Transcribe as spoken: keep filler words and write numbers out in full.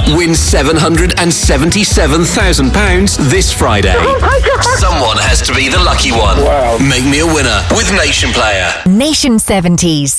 Win seven hundred seventy-seven thousand pounds this Friday. Oh my God. Someone has to be the lucky one. Wow. Make me a winner with Nation Player. Nation seventies.